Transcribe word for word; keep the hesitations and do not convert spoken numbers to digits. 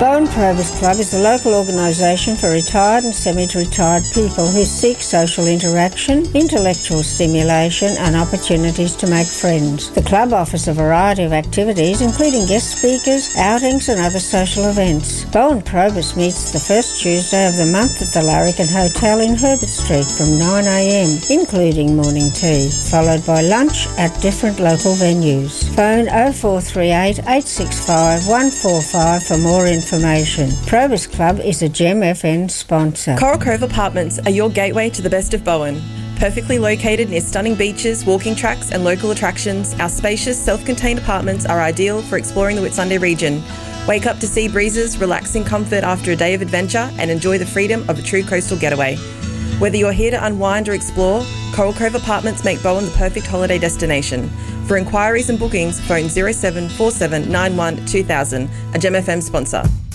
Bowen Probus Club is a local organisation for retired and semi-retired people who seek social interaction, intellectual stimulation and opportunities to make friends. The club offers a variety of activities including guest speakers, outings and other social events. Bowen Probus meets the first Tuesday of the month at the Larrikin Hotel in Herbert Street from nine a m, including morning tea, followed by lunch at different local venues. Phone oh four three eight, eight six five, one four five for more information. Information. Probus Club is a Gem F M sponsor. Coral Cove Apartments are your gateway to the best of Bowen. Perfectly located near stunning beaches, walking tracks and local attractions, our spacious, self-contained apartments are ideal for exploring the Whitsunday region. Wake up to sea breezes, relax in comfort after a day of adventure and enjoy the freedom of a true coastal getaway. Whether you're here to unwind or explore, Coral Cove Apartments make Bowen the perfect holiday destination. For inquiries and bookings, phone oh seven four seven nine one two thousand, a Gem F M sponsor.